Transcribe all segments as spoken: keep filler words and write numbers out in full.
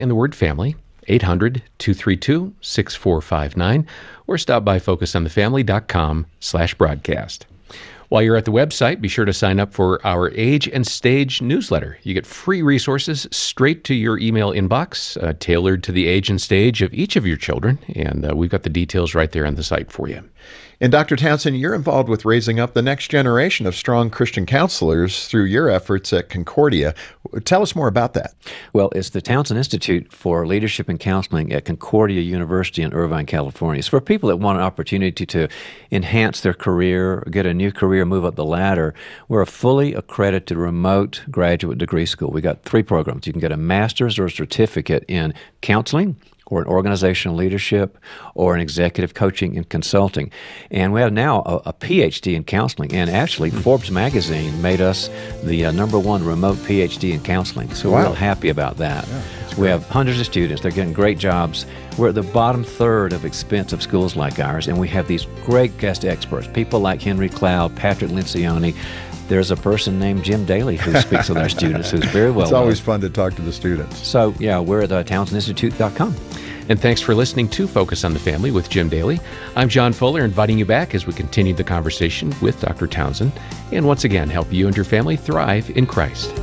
and the word family, eight hundred, two three two, six four five nine, or stop by focus on the family dot com slash broadcast. While you're at the website, be sure to sign up for our Age and Stage newsletter. You get free resources straight to your email inbox, uh, tailored to the age and stage of each of your children, and uh, we've got the details right there on the site for you. And Doctor Townsend, you're involved with raising up the next generation of strong Christian counselors through your efforts at Concordia. Tell us more about that. Well, it's the Townsend Institute for Leadership and Counseling at Concordia University in Irvine, California. It's for people that want an opportunity to enhance their career, get a new career, move up the ladder. We're a fully accredited remote graduate degree school. We got three programs. You can get a master's or a certificate in counseling, or in organizational leadership, or in executive coaching and consulting. And we have now a, a P H D in counseling. And actually, Forbes magazine made us the uh, number one remote P H D in counseling. So wow. We're real happy about that. Yeah, we have hundreds of students. They're getting great jobs. We're at the bottom third of expensive schools like ours, and we have these great guest experts, people like Henry Cloud, Patrick Lencioni. There's a person named Jim Daly who speaks with our students, who's very well It's always known. fun to talk to the students. So, yeah, we're at uh, townsend institute dot com. And thanks for listening to Focus on the Family with Jim Daly. I'm John Fuller, inviting you back as we continue the conversation with Doctor Townsend, and once again, help you and your family thrive in Christ.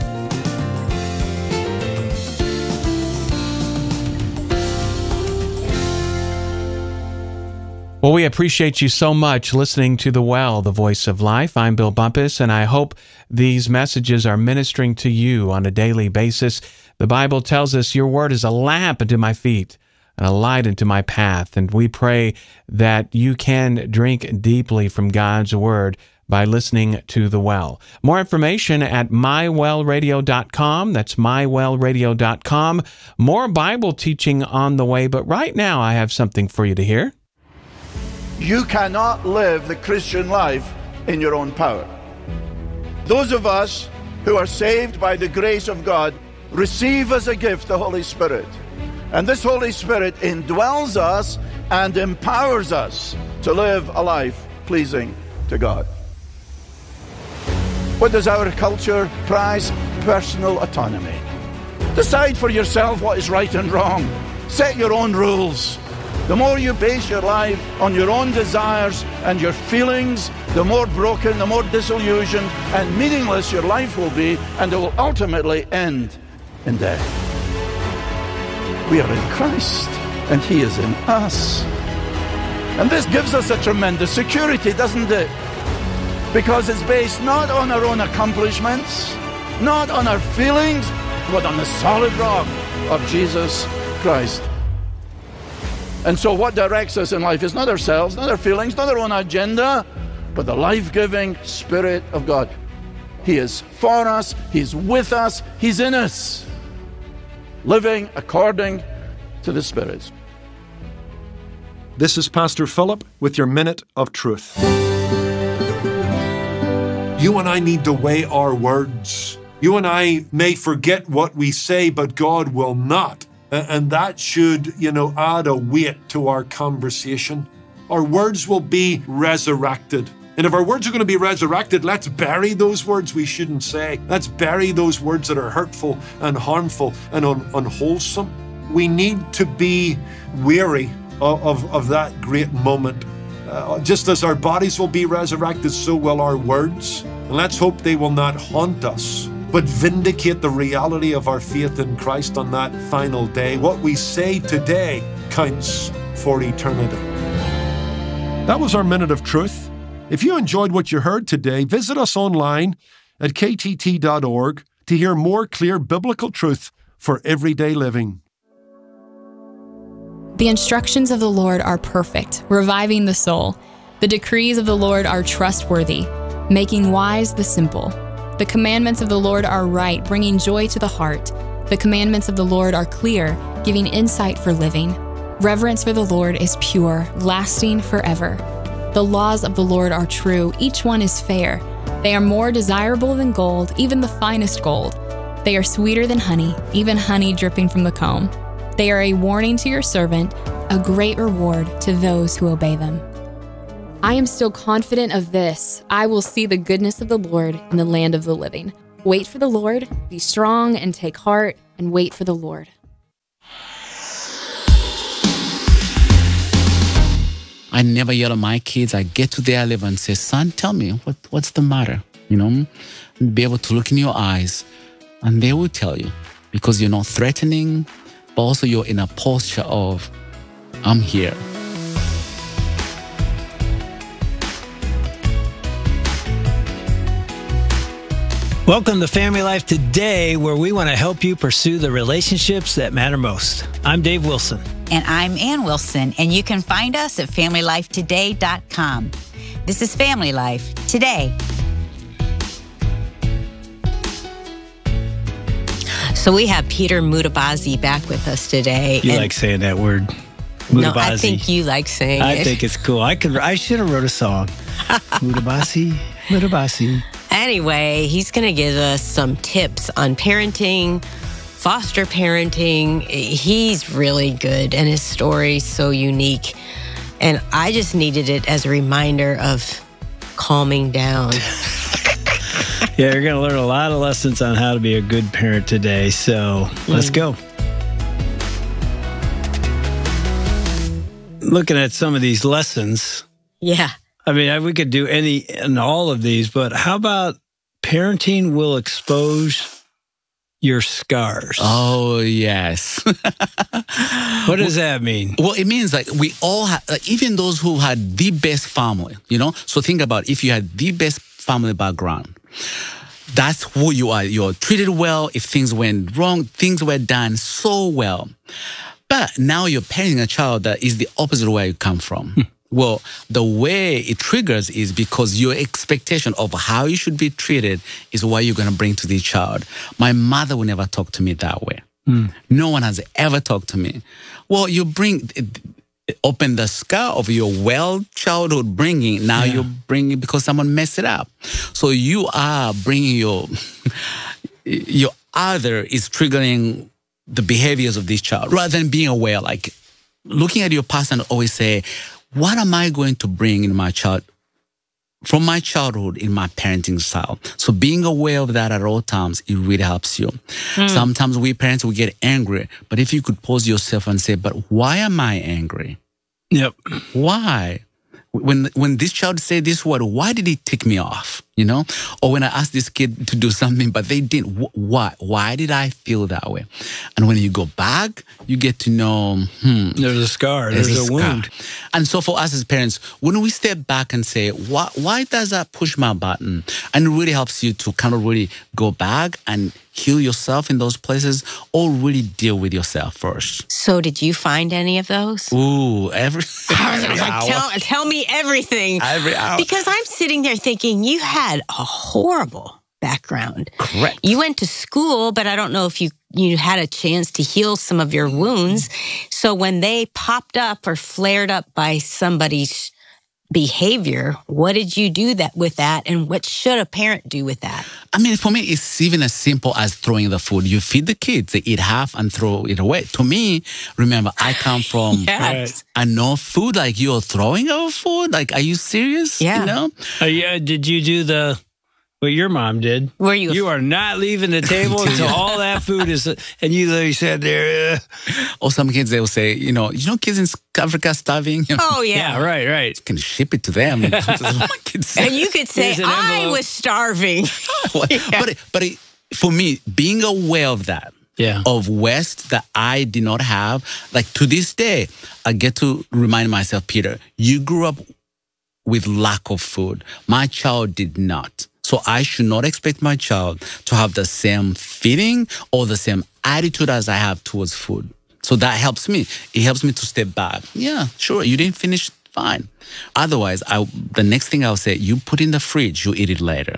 Well, we appreciate you so much listening to The Well, the Voice of Life. I'm Bill Bumpus, and I hope these messages are ministering to you on a daily basis. The Bible tells us your word is a lamp unto my feet and a light unto my path. And we pray that you can drink deeply from God's word by listening to The Well. More information at my well radio dot com. That's my well radio dot com. More Bible teaching on the way, but right now I have something for you to hear. You cannot live the Christian life in your own power. Those of us who are saved by the grace of God receive as a gift the Holy Spirit. And this Holy Spirit indwells us and empowers us to live a life pleasing to God. What does our culture prize? Personal autonomy. Decide for yourself what is right and wrong. Set your own rules. The more you base your life on your own desires and your feelings, the more broken, the more disillusioned and meaningless your life will be, and it will ultimately end in death. We are in Christ, and He is in us. And this gives us a tremendous security, doesn't it? Because it's based not on our own accomplishments, not on our feelings, but on the solid rock of Jesus Christ. And so what directs us in life is not ourselves, not our feelings, not our own agenda, but the life-giving Spirit of God. He is for us, He's with us, He's in us, living according to the Spirit. This is Pastor Philip with your Minute of Truth. You and I need to weigh our words. You and I may forget what we say, but God will not. And that should, you know, add a weight to our conversation. Our words will be resurrected. And if our words are going to be resurrected, let's bury those words we shouldn't say. Let's bury those words that are hurtful and harmful and un- unwholesome. We need to be weary of, of, of that great moment. Uh, just as our bodies will be resurrected, so will our words. And let's hope they will not haunt us, but vindicate the reality of our faith in Christ on that final day. What we say today counts for eternity. That was our Minute of Truth. If you enjoyed what you heard today, visit us online at k t t dot org to hear more clear biblical truth for everyday living. The instructions of the Lord are perfect, reviving the soul. The decrees of the Lord are trustworthy, making wise the simple. The commandments of the Lord are right, bringing joy to the heart. The commandments of the Lord are clear, giving insight for living. Reverence for the Lord is pure, lasting forever. The laws of the Lord are true, each one is fair. They are more desirable than gold, even the finest gold. They are sweeter than honey, even honey dripping from the comb. They are a warning to your servant, a great reward to those who obey them. I am still confident of this. I will see the goodness of the Lord in the land of the living. Wait for the Lord, be strong and take heart, and wait for the Lord. I never yell at my kids. I get to their level and say, son, tell me, what, what's the matter? You know, and be able to look in your eyes, and they will tell you, because you're not threatening, but also you're in a posture of, I'm here. Welcome to Family Life Today, where we want to help you pursue the relationships that matter most. I'm Dave Wilson. And I'm Ann Wilson, and you can find us at family life today dot com. This is Family Life Today. So we have Peter Mutabazi back with us today. You like saying that word, Mutabazi. No, I think you like saying I it. I think it's cool. I could. I should have wrote a song. Mutabazi, Mutabazi. Anyway, he's going to give us some tips on parenting, foster parenting. He's really good, and his story's so unique. And I just needed it as a reminder of calming down. Yeah, you're going to learn a lot of lessons on how to be a good parent today. So let's mm. go. Looking at some of these lessons. Yeah. I mean, we could do any and all of these, but how about parenting will expose your scars? Oh, yes. What does that mean? Well, it means like we all have, like, even those who had the best family, you know? So think about if you had the best family background, that's who you are. You're treated well. If things went wrong, things were done so well. But now you're parenting a child that is the opposite way you come from. Well, the way it triggers is because your expectation of how you should be treated is what you're going to bring to the child. My mother will never talk to me that way. Mm. No one has ever talked to me. Well, you bring, open the scar of your well childhood bringing. Now yeah. you're bringing because someone messed it up. So you are bringing your, your other is triggering the behaviors of this child rather than being aware, like looking at your past and always say, what am I going to bring in my child, from my childhood in my parenting style? So being aware of that at all times, it really helps you. Mm. Sometimes we parents, we get angry, but if you could pause yourself and say, but why am I angry? Yep. Why? When when this child said this word, why did it tick me off? You know? Or when I asked this kid to do something, but they didn't. Why? Why did I feel that way? And when you go back, you get to know, hmm. There's a scar. There's, there's a, a wound. And so for us as parents, when we step back and say, why, why does that push my button? And it really helps you to kind of really go back and heal yourself in those places or really deal with yourself first. So did you find any of those? Ooh, every, every like, hour. Tell, tell me everything. Every hour. Because I'm sitting there thinking, you had a horrible background. Correct. You went to school, but I don't know if you, you had a chance to heal some of your wounds. So when they popped up or flared up by somebody's behavior, what did you do that with that, and what should a parent do with that? I mean, for me, it's even as simple as throwing the food. You feed the kids, they eat half and throw it away. To me, remember, I come from, yes. I know food, like you're throwing our food. Like, are you serious? Yeah. You know? Uh, yeah. Did you do the what your mom did? Were you? You are not leaving the table until all that food is, and you literally sat there. Uh. Or some kids, they will say, you know, you know, kids in Africa starving. You know? Oh yeah, yeah, right, right. You can ship it to them. And, my kids say. And you could say, an I was starving. yeah. But but it, for me, being aware of that. Yeah. Of West that I did not have, like to this day, I get to remind myself, Peter, you grew up with lack of food. My child did not. So I should not expect my child to have the same feeling or the same attitude as I have towards food. So that helps me. It helps me to step back. Yeah, sure, you didn't finish, fine. Otherwise, I, the next thing I'll say, you put in the fridge, you eat it later.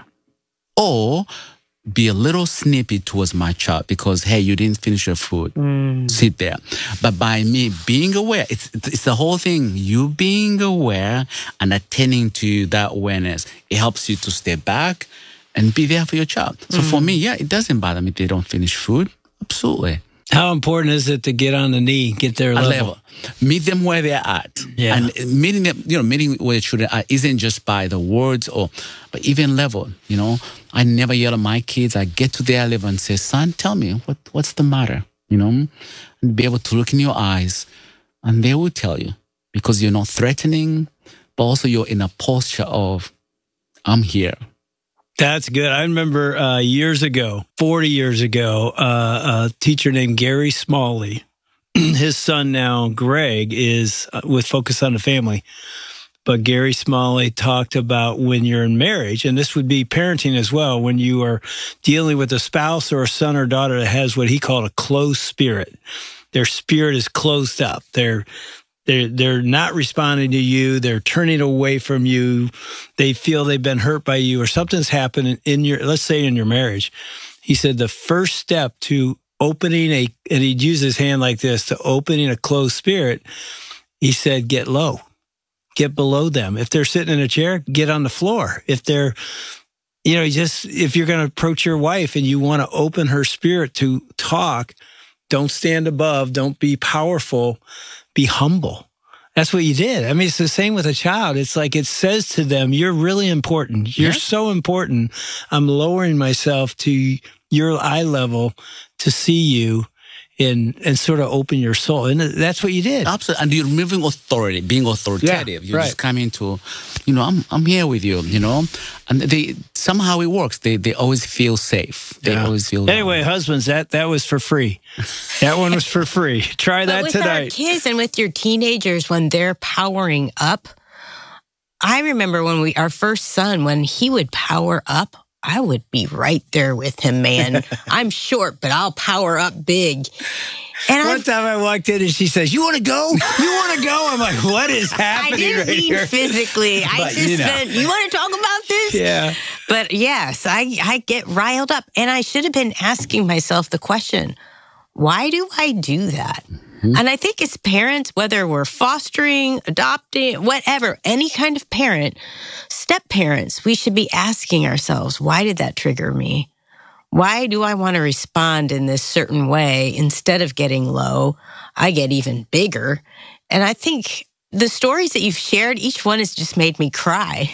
Or be a little snippy towards my child because, hey, you didn't finish your food. Mm. Sit there. But by me being aware, it's, it's the whole thing. You being aware and attending to that awareness, it helps you to step back and be there for your child. So mm. for me, yeah, it doesn't bother me if they don't finish food. Absolutely. How important is it to get on the knee, get their level? level? Meet them where they're at. Yeah. And meeting them, you know, meeting where children are isn't just by the words or, but even level, you know. I never yell at my kids. I get to their level and say, son, tell me, what, what's the matter? You know, and be able to look in your eyes and they will tell you. because you're not threatening, but also you're in a posture of, I'm here. That's good. I remember uh, years ago, forty years ago, uh, a teacher named Gary Smalley, his son now, Greg, is uh, with Focus on the Family. But Gary Smalley talked about when you're in marriage, and this would be parenting as well, when you are dealing with a spouse or a son or daughter that has what he called a closed spirit. Their spirit is closed up. They're They're, they're not responding to you. They're turning away from you. They feel they've been hurt by you or something's happened in your, let's say in your marriage. He said the first step to opening a, and he'd use his hand like this, to opening a closed spirit, he said, get low, get below them. If they're sitting in a chair, get on the floor. If they're, you know, just, if you're going to approach your wife and you want to open her spirit to talk, don't stand above, don't be powerful. Be humble. That's what you did. I mean, it's the same with a child. It's like it says to them, you're really important. You're yeah. so important. I'm lowering myself to your eye level to see you and and sort of open your soul. And that's what you did. Absolutely. And you're removing authority, being authoritative. Yeah, you're right. just coming to, you know, I'm I'm here with you, you know. And they somehow it works. They they always feel safe. They yeah. always feel Anyway, loved. Husbands, that that was for free. That one was for free. Try that with tonight. With our kids and with your teenagers when they're powering up. I remember when we our first son, when he would power up, I would be right there with him, man. I'm short, but I'll power up big. And One I've, time I walked in and she says, you want to go? You want to go? I'm like, what is happening I didn't right mean here? physically. I But, just you know. meant, you want to talk about this? Yeah. But yes, I, I get riled up. And I should have been asking myself the question, why do I do that? Mm-hmm. And I think as parents, whether we're fostering, adopting, whatever, any kind of parent, step parents, we should be asking ourselves, why did that trigger me? Why do I want to respond in this certain way? Instead of getting low, I get even bigger. And I think the stories that you've shared, each one has just made me cry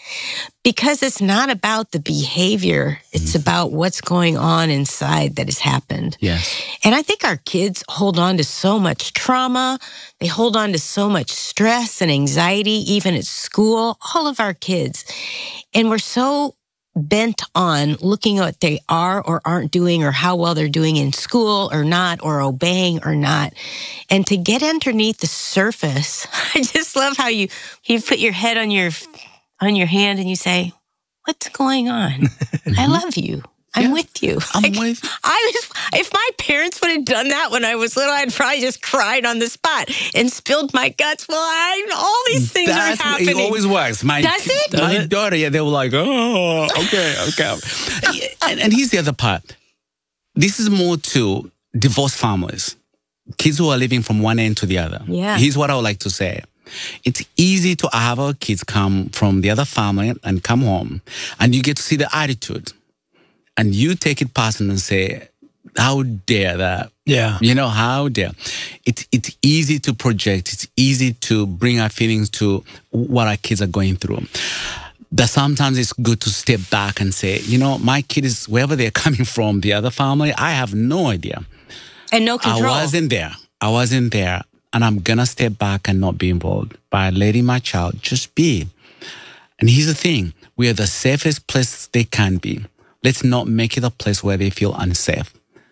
because it's not about the behavior. It's mm-hmm. about what's going on inside that has happened. Yes. And I think our kids hold on to so much trauma. They hold on to so much stress and anxiety, even at school, all of our kids. And we're so bent on looking at what they are or aren't doing or how well they're doing in school or not, or obeying or not. And to get underneath the surface, I just love how you, you put your head on your, on your hand and you say, what's going on? I love you. I'm yeah, with you. I'm like, with you. I was, if my parents would have done that when I was little, I'd probably just cried on the spot and spilled my guts. Well, I, all these things That's are happening. It always works. My, Does it? My Does it? daughter, yeah, they were like, oh, okay, okay. and, and here's the other part. This is more to divorced families, kids who are living from one end to the other. Yeah. Here's what I would like to say. It's easy to have our kids come from the other family and come home, and you get to see the attitude. And you take it personal and say, how dare that? Yeah. You know, how dare. It's, it's easy to project. It's easy to bring our feelings to what our kids are going through. That sometimes it's good to step back and say, you know, my kid is, wherever they're coming from, the other family, I have no idea. And no control. I wasn't there. I wasn't there. And I'm going to step back and not be involved by letting my child just be. And here's the thing. We are the safest place they can be. Let's not make it a place where they feel unsafe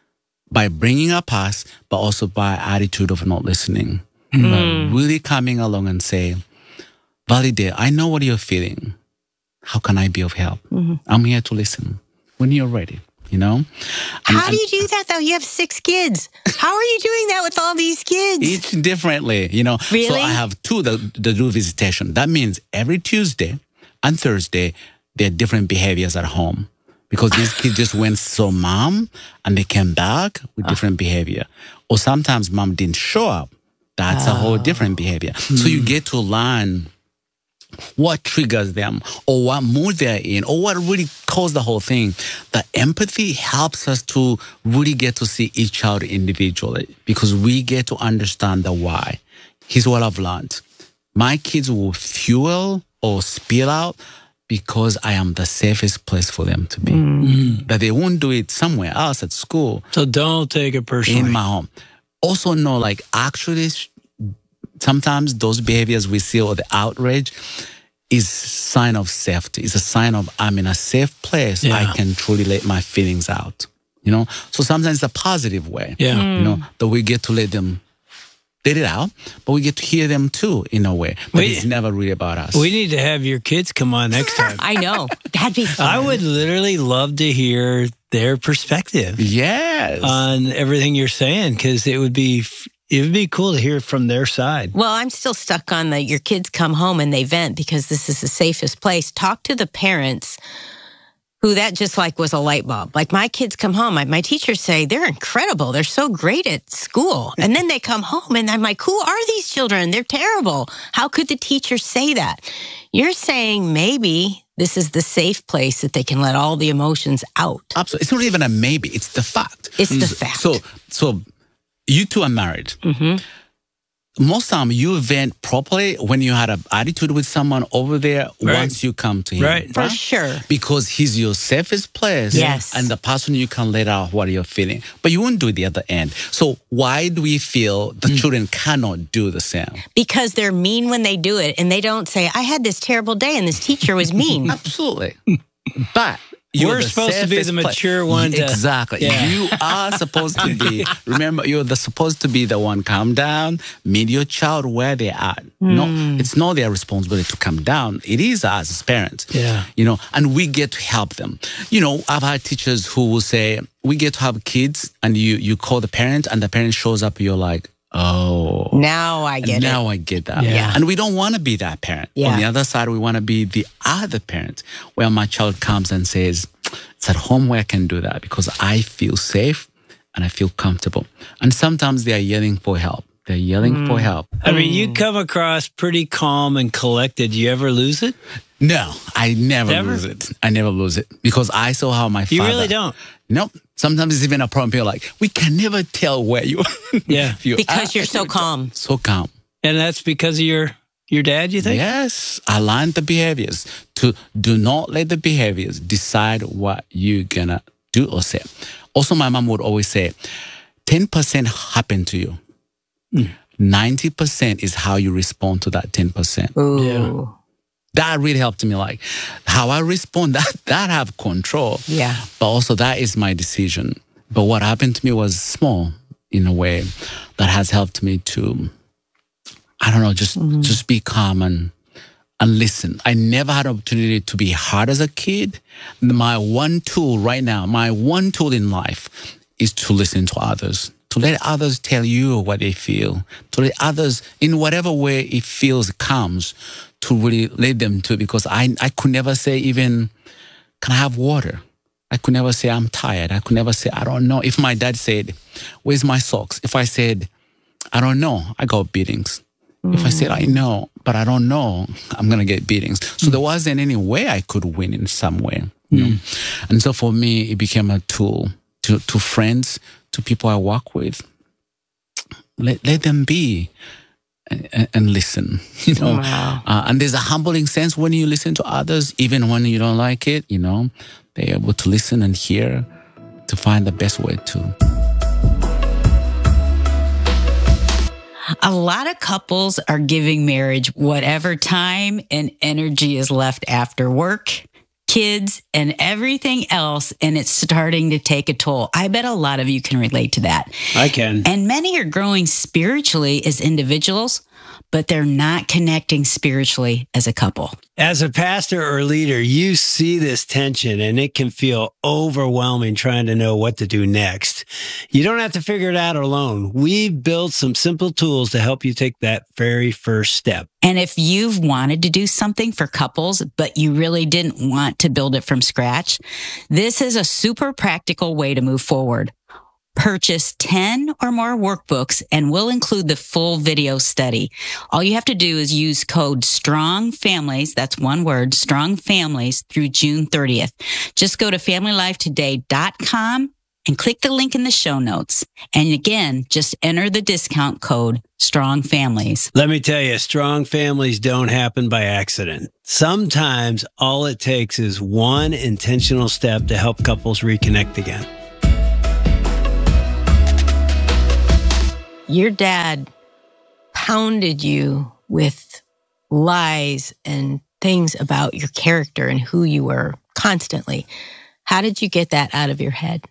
by bringing up us, but also by attitude of not listening. Mm. But really coming along and say, validate, I know what you're feeling. How can I be of help? Mm-hmm. I'm here to listen when you're ready, you know? And, How do you do that, though? You have six kids. How are you doing that with all these kids? Each differently, you know? Really? So I have two that, that do visitation. That means every Tuesday and Thursday, there are different behaviors at home. Because these kids just went, so mom, and they came back with different behavior. Or sometimes mom didn't show up. That's oh. a whole different behavior. Mm. So you get to learn what triggers them, or what mood they're in, or what really caused the whole thing. The empathy helps us to really get to see each child individually, because we get to understand the why. Here's what I've learned. My kids will fuel or spill out because I am the safest place for them to be. Mm. That they won't do it somewhere else at school. So don't take it personally. In my home. Also know, like, actually sometimes those behaviors we see or the outrage is sign of safety. It's a sign of I'm in a safe place. Yeah. I can truly let my feelings out. You know, so sometimes it's a positive way. Yeah. Mm. You know, that we get to let them let it out, but we get to hear them too in a way. But We- it's never really about us. We need to have your kids come on next time. I know. That'd be fun. I would literally love to hear their perspective yes. on everything you're saying, because it would be it would be cool to hear from their side. Well, I'm still stuck on the your kids come home and they vent because this is the safest place. Talk to the parents who that just like was a light bulb. Like my kids come home, my, my teachers say they're incredible. They're so great at school. And then they come home and I'm like, who are these children? They're terrible. How could the teacher say that? You're saying maybe this is the safe place that they can let all the emotions out. Absolutely. It's not even a maybe. It's the fact. It's the fact. So, so you two are married. Mm-hmm. Most time you vent properly when you had an attitude with someone over there Right. once you come to him. Right. For sure. Because he's your safest place. Yes. And the person you can let out what you're feeling. But you won't do it the other end. So why do we feel the children cannot do the same? Because they're mean when they do it and they don't say, I had this terrible day and this teacher was mean. Absolutely. But you're We're the supposed to be safest the pla- mature one to- Exactly. Yeah. You are supposed to be, remember, you're the, supposed to be the one calm down, meet your child where they are. No, it's not their responsibility to come down. It is us as parents. Yeah. You know, and we get to help them. You know, I've had teachers who will say, we get to have kids and you, you call the parent and the parent shows up, you're like, oh. Now I get now it. I get that. Yeah. And we don't want to be that parent. Yeah. On the other side, we want to be the other parent where my child comes and says, it's at home where I can do that because I feel safe and I feel comfortable. And sometimes they are yelling for help. They're yelling for help. I mean, you come across pretty calm and collected. Do you ever lose it? No, I never Never? lose it. I never lose it because I saw how my father. You really don't? Nope. Sometimes it's even a problem. People are like, we can never tell where you are. Yeah. you Because are. you're so calm. So calm. And that's because of your your dad, you think? Yes, I learned the behaviors to do not let the behaviors decide what you're gonna do or say. Also, my mom would always say, ten percent happened to you. Mm. ninety percent is how you respond to that ten percent. Ooh. Yeah. That really helped me. Like how I respond, that that I have control. Yeah. But also that is my decision. But what happened to me was small in a way that has helped me to, I don't know, just Mm-hmm. just be calm and and listen. I never had an opportunity to be hard as a kid. My one tool right now, my one tool in life is to listen to others, to let others tell you what they feel, to let others, in whatever way it feels comes, to really let them to, because I, I could never say even, can I have water? I could never say I'm tired. I could never say, I don't know. If my dad said, where's my socks? If I said, I don't know, I got beatings. Mm. If I said, I know, but I don't know, I'm going to get beatings. So mm. there wasn't any way I could win in some way. You mm. know? And so for me, it became a tool to, to friends, to people I work with. Let, let them be. And, and listen, you know, Wow. uh, and there's a humbling sense when you listen to others, even when you don't like it, you know, they're able to listen and hear to find the best way to. A lot of couples are giving marriage whatever time and energy is left after work, kids, and everything else, and it's starting to take a toll. I bet a lot of you can relate to that. I can. And many are growing spiritually as individuals, but they're not connecting spiritually as a couple. As a pastor or leader, you see this tension and it can feel overwhelming trying to know what to do next. You don't have to figure it out alone. We've built some simple tools to help you take that very first step. And if you've wanted to do something for couples, but you really didn't want to build it from scratch, this is a super practical way to move forward. Purchase ten or more workbooks and we'll include the full video study. All you have to do is use code STRONG FAMILIES, that's one word, STRONG FAMILIES, through June thirtieth. Just go to family life today dot com and click the link in the show notes. And again, just enter the discount code STRONG FAMILIES. Let me tell you, strong families don't happen by accident. Sometimes all it takes is one intentional step to help couples reconnect again. Your dad pounded you with lies and things about your character and who you were constantly. How did you get that out of your head?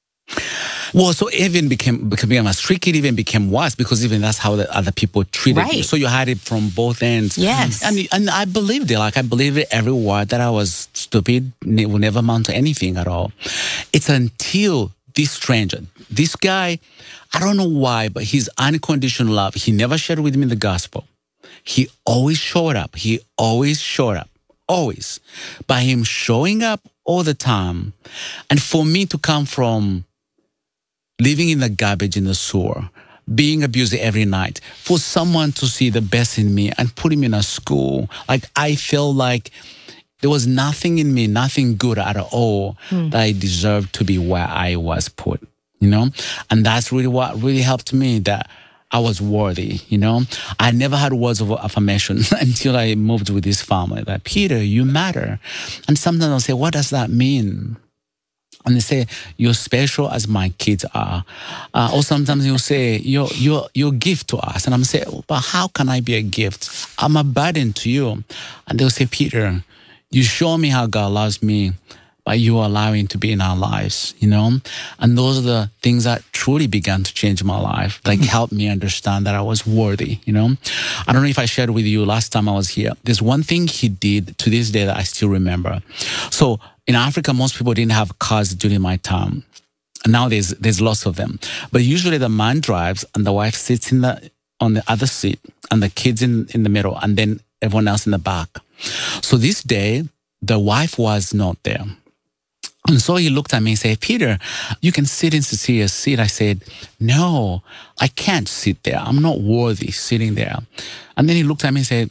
Well, so even became becoming a street kid even became worse because even that's how the other people treated Right. you. So you had it from both ends. Yes. And and I believed it. Like I believed it every word that I was stupid, ne- will never amount to anything at all. It's until this stranger, this guy, I don't know why, but his unconditional love, he never shared with me the gospel. He always showed up. He always showed up. Always. By him showing up all the time. And for me to come from living in the garbage in the sewer, being abused every night, for someone to see the best in me and put him in a school, like I feel like there was nothing in me, nothing good at all mm. that I deserved to be where I was put, you know? And that's really what really helped me, that I was worthy, you know? I never had words of affirmation until I moved with this family, that Peter, you matter. And sometimes I'll say, what does that mean? And they say, you're special as my kids are. Uh, or sometimes you'll say, you're, you're, you're a gift to us. And I'm saying, but how can I be a gift? I'm a burden to you. And they'll say, Peter, you show me how God loves me by you allowing to be in our lives, you know? And those are the things that truly began to change my life, like mm-hmm. helped me understand that I was worthy, you know? I don't know if I shared with you last time I was here. There's one thing he did to this day that I still remember. So in Africa, most people didn't have cars during my time. And now there's, there's lots of them. But usually the man drives and the wife sits in the, on the other seat and the kids in, in the middle and then everyone else in the back. So this day, the wife was not there. And so he looked at me and said, Peter, you can sit in Cecilia's seat. I said, no, I can't sit there. I'm not worthy sitting there. And then he looked at me and said,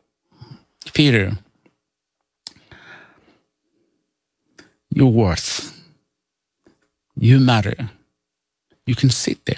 Peter, you're worth. You matter. You can sit there.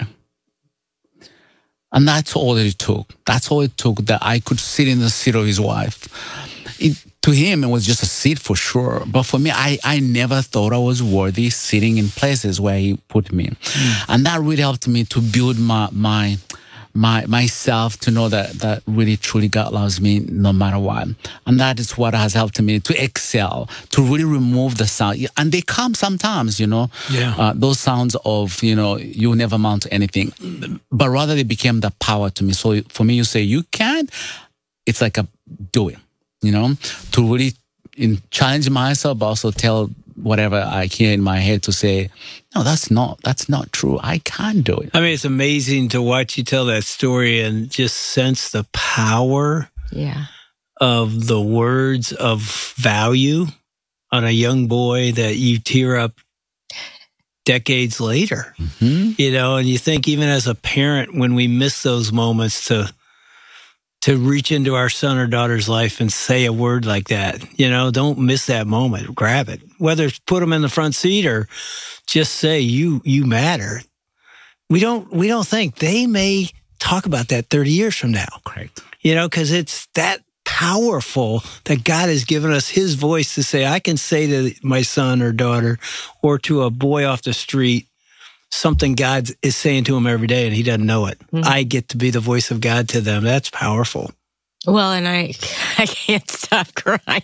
And that's all it took. That's all it took, that I could sit in the seat of his wife. It, to him, it was just a seat for sure. But for me, I, I never thought I was worthy sitting in places where he put me. Mm. And that really helped me to build my my my myself, to know that, that really, truly God loves me no matter what. And that is what has helped me to excel, to really remove the sound. And they come sometimes, you know, yeah. uh, those sounds of, you know, you never amount to anything. But rather they became the power to me. So for me, you say, you can't, it's like a do it. You know, to really in, challenge myself, but also tell whatever I hear in my head to say, no, that's not, that's not true. I can't do it. I mean, it's amazing to watch you tell that story and just sense the power yeah. of the words of value on a young boy that you tear up decades later. Mm-hmm. You know, and you think even as a parent, when we miss those moments to to reach into our son or daughter's life and say a word like that. You know, don't miss that moment. Grab it. Whether it's put them in the front seat or just say, you you matter. We don't we don't think they may talk about that thirty years from now. Correct. You know, because it's that powerful that God has given us his voice to say, I can say to my son or daughter or to a boy off the street something God is saying to him every day and he doesn't know it. Mm-hmm. I get to be the voice of God to them. That's powerful. Well, and I, I can't stop crying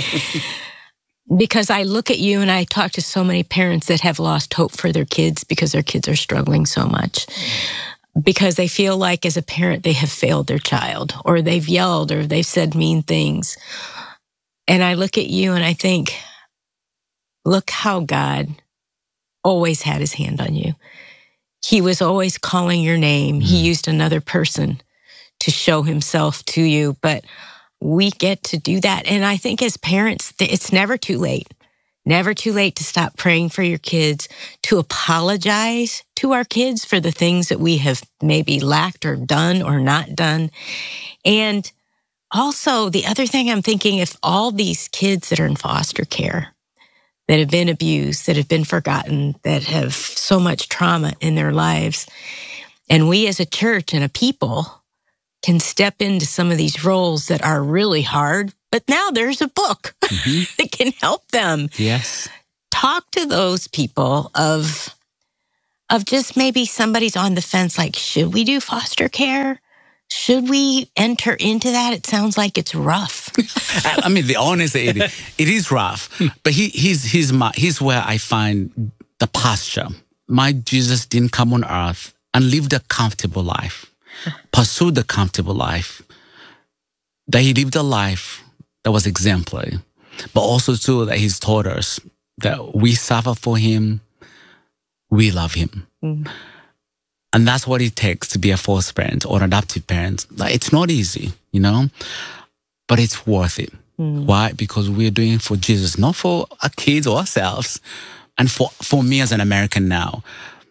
because I look at you and I talk to so many parents that have lost hope for their kids because their kids are struggling so much. Because they feel like as a parent, they have failed their child, or they've yelled, or they've said mean things. And I look at you and I think, look how God always had his hand on you. He was always calling your name. Mm-hmm. He used another person to show himself to you, but we get to do that. And I think as parents, it's never too late. Never too late to stop praying for your kids, to apologize to our kids for the things that we have maybe lacked or done or not done. And also the other thing I'm thinking, if all these kids that are in foster care, that have been abused, that have been forgotten, that have so much trauma in their lives. And we as a church and a people can step into some of these roles that are really hard, but now there's a book mm-hmm. that can help them. Yes. Talk to those people of, of just maybe somebody's on the fence, like, should we do foster care? Should we enter into that? It sounds like it's rough. I mean, the honest, it, it is rough. But he, he's, he's, my, he's where I find the posture. My Jesus didn't come on earth and live the comfortable life, pursue the comfortable life. That he lived a life that was exemplary, but also too that he's taught us that we suffer for him, we love him. Mm. And that's what it takes to be a foster parent or an adoptive parent. Like, it's not easy, you know, but it's worth it. Mm. Why? Because we're doing it for Jesus, not for our kids or ourselves. And for, for me as an American now,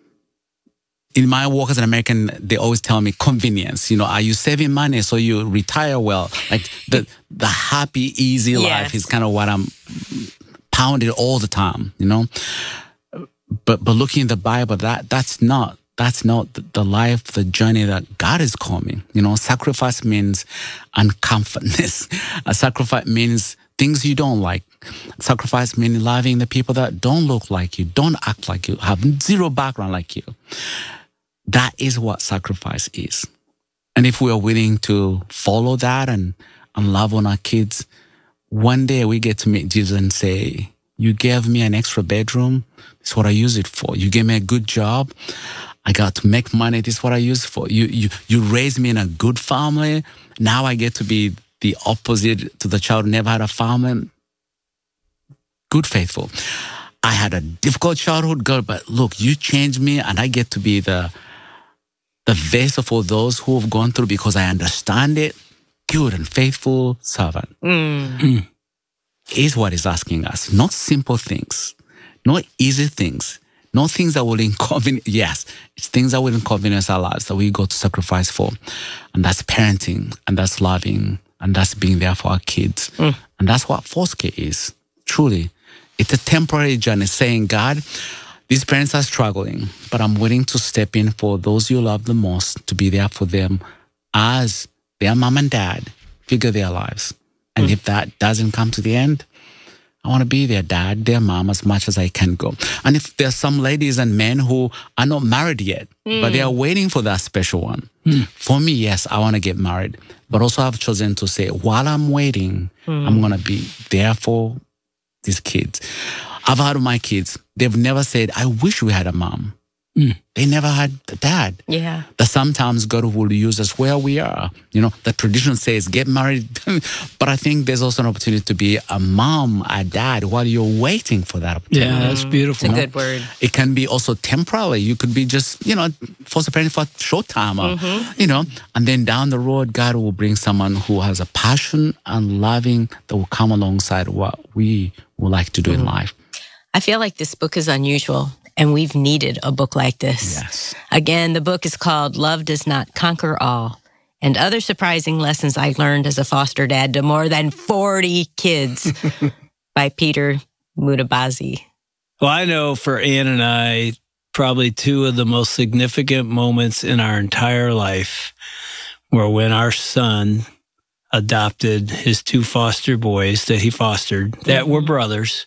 in my work as an American, they always tell me convenience. You know, are you saving money so you retire well? Like the the happy, easy yes. life is kind of what I'm pounded all the time. You know, but but looking in the Bible, that that's not that's not the life, the journey that God is calling. You know, sacrifice means uncomfortness. A sacrifice means things you don't like. Sacrifice means loving the people that don't look like you, don't act like you, have zero background like you. That is what sacrifice is. And if we are willing to follow that and, and love on our kids, one day we get to meet Jesus and say, you gave me an extra bedroom. This is what I use it for. You gave me a good job. I got to make money. This is what I use it for. You, you, you raised me in a good family. Now I get to be the opposite to the child who never had a family. Good, faithful. I had a difficult childhood, girl, but look, you changed me and I get to be the the vessel for those who have gone through because I understand it. Good and faithful servant. Mm. Mm. Is what he's asking us. Not simple things. Not easy things. Not things that will inconvenience. Yes, it's things that will inconvenience our lives that we go to sacrifice for. And that's parenting. And that's loving. And that's being there for our kids. Mm. And that's what foster care is. Truly. It's a temporary journey saying, God, these parents are struggling, but I'm willing to step in for those you love the most, to be there for them as their mom and dad figure their lives. And mm. if that doesn't come to the end, I want to be their dad, their mom, as much as I can go. And if there's some ladies and men who are not married yet, mm. but they are waiting for that special one. Mm. For me, yes, I want to get married. But also I've chosen to say, while I'm waiting, mm. I'm going to be there for these kids. I've had my kids, they've never said, I wish we had a mom. Mm. They never had a dad. Yeah. That sometimes God will use us where we are. You know, the tradition says get married. But I think there's also an opportunity to be a mom, a dad, while you're waiting for that opportunity. Yeah, that's beautiful. It's a good word. It can be also temporarily. You could be just, you know, foster parent for a short time, or, mm-hmm. you know, and then down the road, God will bring someone who has a passion and loving that will come alongside what we would like to do mm-hmm. in life. I feel like this book is unusual. And we've needed a book like this. Yes. Again, the book is called Love Does Not Conquer All, and Other Surprising Lessons I Learned as a Foster Dad to More Than forty Kids by Peter Mutabazi. Well, I know for Ann and I, probably two of the most significant moments in our entire life were when our son adopted his two foster boys that he fostered that were brothers.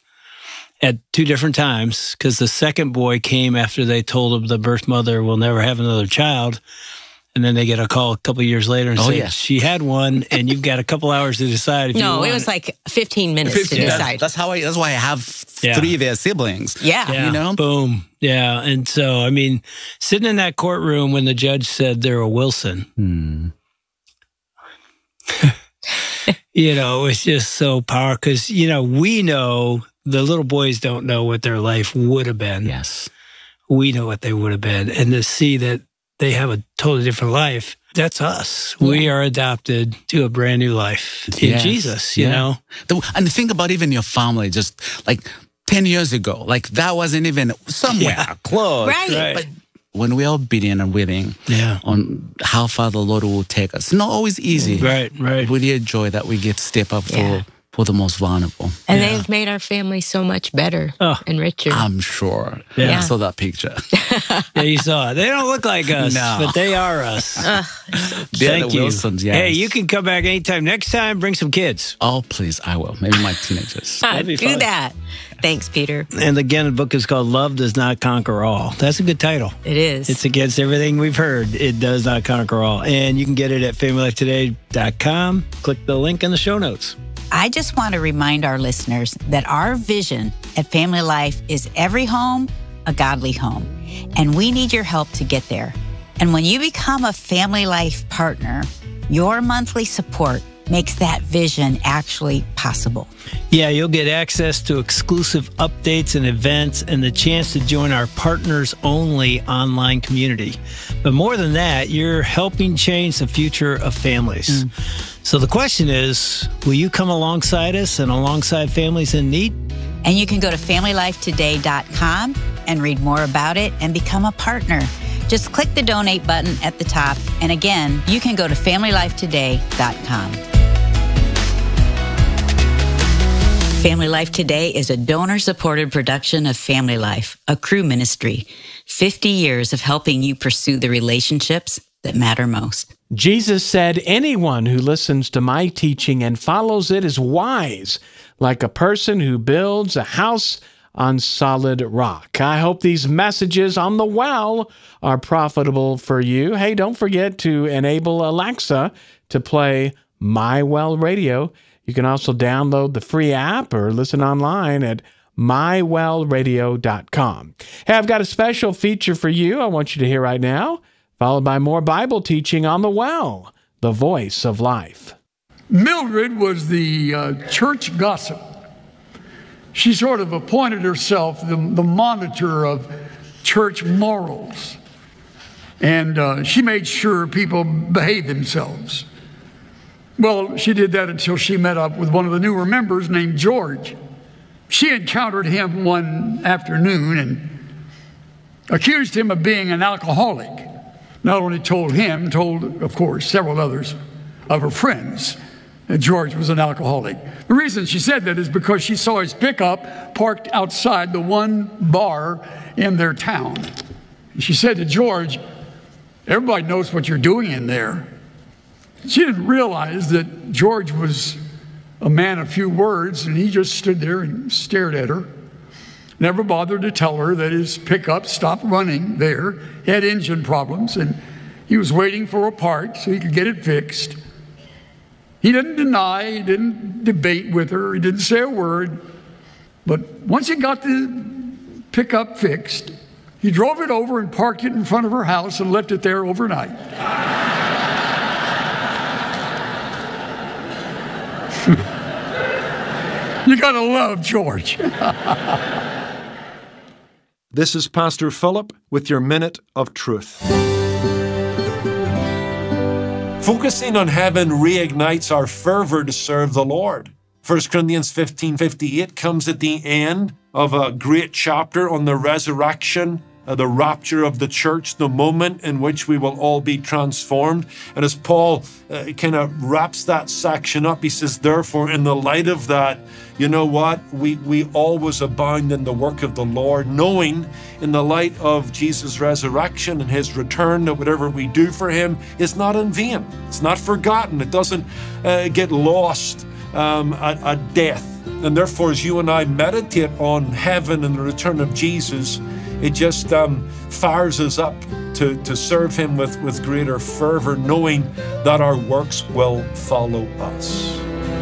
At two different times, because the second boy came after they told him the birth mother will never have another child. And then they get a call a couple of years later and oh, say, yeah. she had one, and you've got a couple hours to decide if no, you want it was like fifteen minutes fifteen, to decide. Yeah, that's how I, that's why I have yeah. three of their siblings. Yeah. yeah. You know? Boom. Yeah. And so, I mean, sitting in that courtroom when the judge said they're a Wilson, hmm. you know, it's just so powerful because, you know, we know the little boys don't know what their life would have been. Yes. We know what they would have been. And to see that they have a totally different life, that's us. Yeah. We are adopted to a brand new life in yes. Jesus, you yeah. know? And think about even your family, just like ten years ago, like that wasn't even somewhere yeah. close. Right. right. But when we are obedient and willing yeah. on how far the Lord will take us, it's not always easy. Right, right. Really a joy that we get to step up yeah. for for the most vulnerable. And Yeah. they've made our family so much better Oh. and richer. I'm sure. Yeah. I saw that picture. Yeah, you saw it. They don't look like us, No. but they are us. Ugh. They're Thank the you. Wilsons, yes. Hey, you can come back anytime. Next time, bring some kids. Oh, please, I will. Maybe my teenagers. That'd be Do fun. that. Thanks, Peter. And again, the book is called Love Does Not Conquer All. That's a good title. It is. It's against everything we've heard. It does not conquer all. And you can get it at family life today dot com. Click the link in the show notes. I just want to remind our listeners that our vision at Family Life is every home, a godly home. And we need your help to get there. And when you become a Family Life partner, your monthly support makes that vision actually possible. Yeah, you'll get access to exclusive updates and events and the chance to join our partners only online community. But more than that, you're helping change the future of families. Mm. So the question is, will you come alongside us and alongside families in need? And you can go to family life today dot com and read more about it and become a partner. Just click the donate button at the top. And again, you can go to family life today dot com. Family Life Today is a donor-supported production of Family Life, a Cru ministry. fifty years of helping you pursue the relationships that matter most. Jesus said, anyone who listens to my teaching and follows it is wise, like a person who builds a house on solid rock. I hope these messages on the well are profitable for you. Hey, don't forget to enable Alexa to play My Well Radio. You can also download the free app or listen online at my well radio dot com. Hey, I've got a special feature for you I want you to hear right now, followed by more Bible teaching on the well, the voice of life. Mildred was the uh, church gossip. She sort of appointed herself the, the monitor of church morals. And uh, she made sure people behaved themselves. Well, she did that until she met up with one of the newer members named George. She encountered him one afternoon and accused him of being an alcoholic. Not only told him, told, of course, several others of her friends that George was an alcoholic. The reason she said that is because she saw his pickup parked outside the one bar in their town. And she said to George, everybody knows what you're doing in there. She didn't realize that George was a man of few words, and he just stood there and stared at her. Never bothered to tell her that his pickup stopped running there. He had engine problems, and he was waiting for a part so he could get it fixed. He didn't deny, he didn't debate with her, he didn't say a word. But once he got the pickup fixed, he drove it over and parked it in front of her house and left it there overnight. You gotta love George. This is Pastor Philip with your Minute of Truth. Focusing on heaven reignites our fervor to serve the Lord. First Corinthians fifteen fifty-eight comes at the end of a great chapter on the resurrection, uh, the rapture of the church, the moment in which we will all be transformed. And as Paul uh, kind of wraps that section up, he says, therefore, in the light of that, you know what? We, we always abound in the work of the Lord, knowing in the light of Jesus' resurrection and his return that whatever we do for him is not in vain. It's not forgotten. It doesn't uh, get lost um, at, at death. And therefore, as you and I meditate on heaven and the return of Jesus, it just um, fires us up to, to serve him with, with greater fervor, knowing that our works will follow us.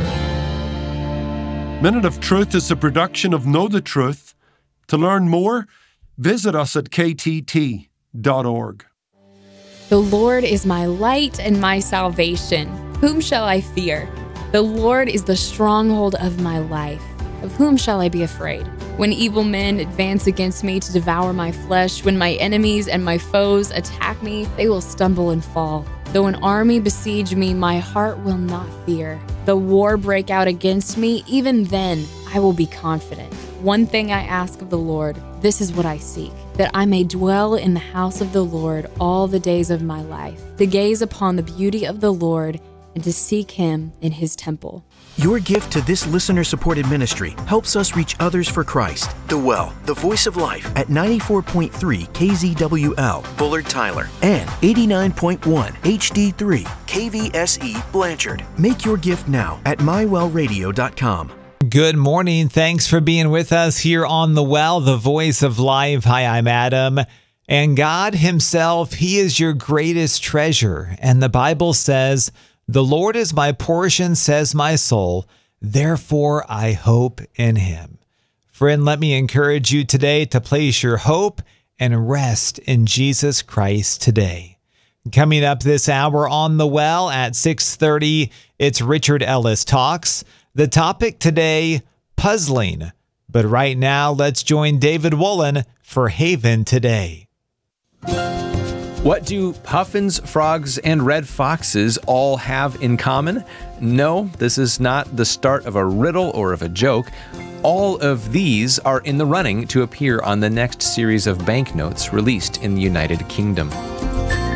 Minute of Truth is a production of Know the Truth. To learn more, visit us at k t t dot org. The Lord is my light and my salvation. Whom shall I fear? The Lord is the stronghold of my life. Of whom shall I be afraid? When evil men advance against me to devour my flesh, when my enemies and my foes attack me, they will stumble and fall. Though an army besiege me, my heart will not fear. Though war break out against me, even then I will be confident. One thing I ask of the Lord, this is what I seek, that I may dwell in the house of the Lord all the days of my life, to gaze upon the beauty of the Lord and to seek Him in His temple. Your gift to this listener-supported ministry helps us reach others for Christ. The Well, the Voice of Life at ninety-four point three K Z W L, Bullard Tyler, and eighty-nine point one H D three K V S E, Blanchard. Make your gift now at my well radio dot com. Good morning. Thanks for being with us here on The Well, the Voice of Life. Hi, I'm Adam. And God Himself, He is your greatest treasure. And the Bible says, "The Lord is my portion, says my soul. Therefore I hope in Him." Friend, let me encourage you today to place your hope and rest in Jesus Christ today. Coming up this hour on The Well at six thirty, it's Richard Ellis Talks. The topic today, puzzling. But right now, let's join David Woolen for Haven Today. What do puffins, frogs, and red foxes all have in common? No, this is not the start of a riddle or of a joke. All of these are in the running to appear on the next series of banknotes released in the United Kingdom.